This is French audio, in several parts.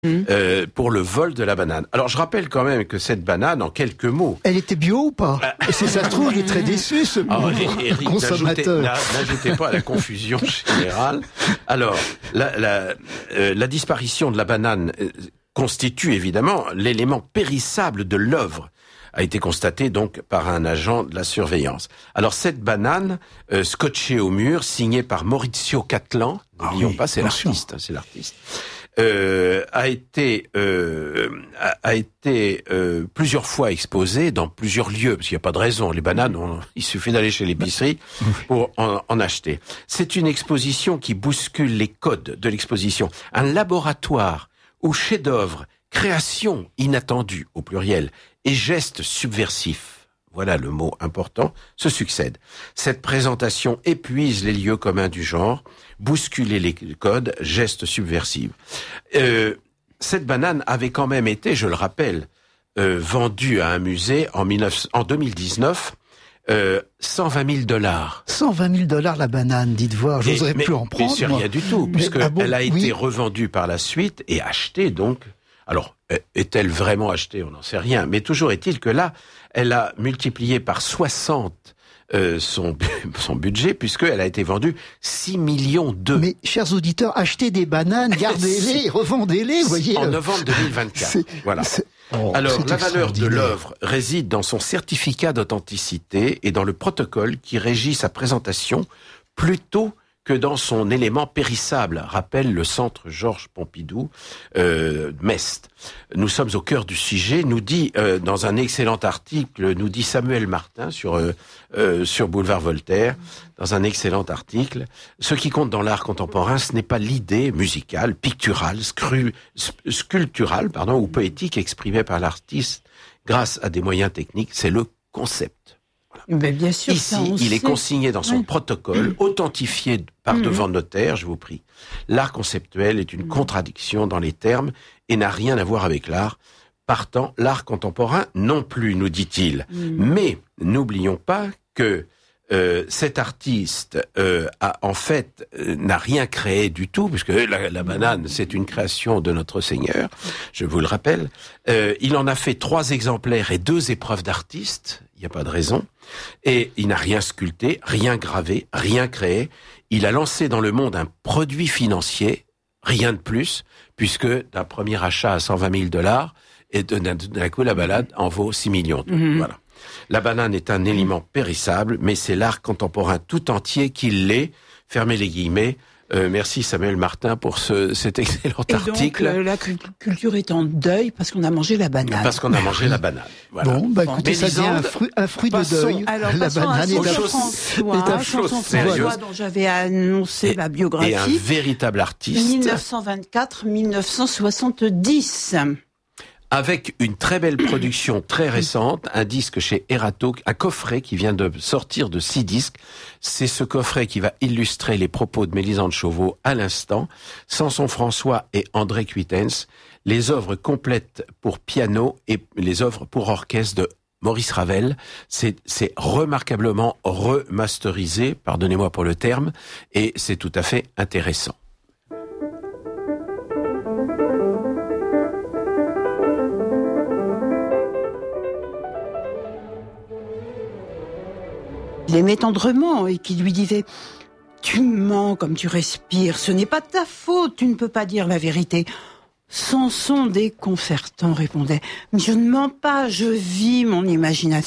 pour le vol de la banane. Alors je rappelle quand même que cette banane, en quelques mots... Elle était bio ou pas? Si ça se trouve, il est très déçu, ce Eric, consommateur. N'ajoutez pas à la confusion générale. Alors, la disparition de la banane constitue évidemment l'élément périssable de l'œuvre, a été constaté donc par un agent de la surveillance. Alors cette banane, scotchée au mur, signée par Maurizio Cattelan, n'oublions pas, c'est l'artiste, a été plusieurs fois exposée dans plusieurs lieux, parce qu'il n'y a pas de raison. Les bananes, il suffit d'aller chez l'épicerie pour en acheter. C'est une exposition qui bouscule les codes de l'exposition. Un laboratoire où chef-d'œuvre, création inattendue au pluriel et gestes subversifs, voilà le mot important, se succèdent. Cette présentation épuise les lieux communs du genre, bousculer les codes, gestes subversifs. Cette banane avait quand même été, je le rappelle, vendue à un musée en 2019, $120 000. $120 000 la banane, dites voir, j'oserais plus en prendre. Mais c'est rien du tout, puisqu'elle a été revendue par la suite et achetée donc. Alors, est-elle vraiment achetée? On n'en sait rien. Mais toujours est-il que là, elle a multiplié par 60 son budget, puisqu'elle a été vendue 6 millions d'euros. Mais, chers auditeurs, achetez des bananes, gardez-les, revendez-les, voyez. En novembre 2024. Voilà. Alors, la valeur de l'œuvre réside dans son certificat d'authenticité et dans le protocole qui régit sa présentation, plutôt que dans son élément périssable, rappelle le Centre Georges Pompidou, Mest. Nous sommes au cœur du sujet, nous dit, dans un excellent article, nous dit Samuel Martin sur Boulevard Voltaire, dans un excellent article, ce qui compte dans l'art contemporain, ce n'est pas l'idée musicale, picturale, sculpturale, ou poétique exprimée par l'artiste grâce à des moyens techniques, c'est le concept. Mais bien sûr, ici, il est consigné dans son protocole, authentifié par devant notaire, je vous prie. L'art conceptuel est une contradiction dans les termes et n'a rien à voir avec l'art. Partant, l'art contemporain non plus, nous dit-il. Mais n'oublions pas que cet artiste n'a rien créé du tout, puisque la banane, c'est une création de notre Seigneur, je vous le rappelle. Il en a fait 3 exemplaires et 2 épreuves d'artiste, il n'y a pas de raison. Et il n'a rien sculpté, rien gravé, rien créé. Il a lancé dans le monde un produit financier, rien de plus, puisque d'un premier achat à $120 000, et d'un coup la banane en vaut 6 millions. Voilà. La banane est un élément périssable, mais c'est l'art contemporain tout entier qui l'est. Fermez les guillemets. Merci Samuel Martin pour cet excellent article. Donc, la culture est en deuil parce qu'on a mangé la banane. Parce qu'on a mangé la banane. Voilà. Bon, écoutez, ça devient un fruit de deuil. Alors, la banane est François, dont j'avais annoncé la biographie. Et un véritable artiste. 1924-1970. Avec une très belle production très récente, un disque chez Erato, un coffret qui vient de sortir de 6 disques. C'est ce coffret qui va illustrer les propos de Mélisande Chauveau à l'instant. Samson François et André Cuitens, les œuvres complètes pour piano et les œuvres pour orchestre de Maurice Ravel. C'est remarquablement remasterisé, pardonnez-moi pour le terme, et c'est tout à fait intéressant. Il aimait tendrement et qui lui disait « Tu mens comme tu respires, ce n'est pas de ta faute, tu ne peux pas dire la vérité. » Samson déconcertant répondait « Mais je ne mens pas, je vis mon imagination. »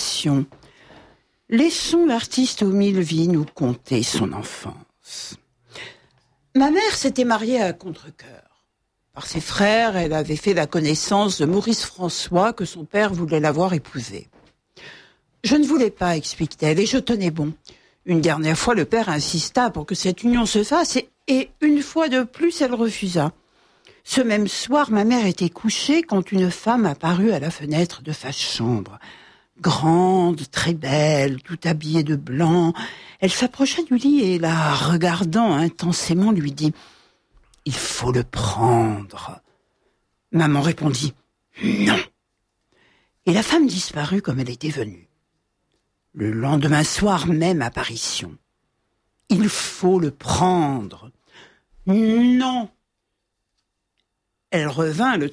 Laissons l'artiste aux 1000 vies nous conter son enfance. Ma mère s'était mariée à contre-cœur. Par ses frères, elle avait fait la connaissance de Maurice François que son père voulait l'avoir épousé. Je ne voulais pas, explique-t-elle, et je tenais bon. Une dernière fois, le père insista pour que cette union se fasse, et une fois de plus, elle refusa. Ce même soir, ma mère était couchée quand une femme apparut à la fenêtre de sa chambre. Grande, très belle, tout habillée de blanc. Elle s'approcha du lit et, la regardant intensément, lui dit « Il faut le prendre. » Maman répondit « Non. » Et la femme disparut comme elle était venue. Le lendemain soir, même apparition. « Il faut le prendre. »« Non. » elle revint le